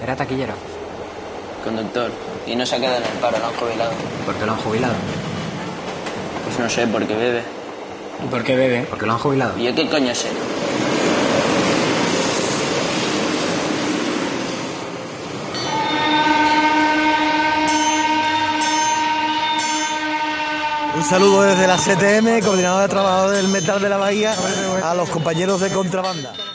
Era taquillero. Conductor. Y no se ha quedado en el paro, lo han jubilado. ¿Por qué lo han jubilado? Pues no sé, porque bebe. ¿Y por qué bebe? Porque lo han jubilado. ¿Y yo qué coño sé? Un saludo desde la CTM, Coordinadora de Trabajadores del Metal de la Bahía, a los compañeros de Contrabanda.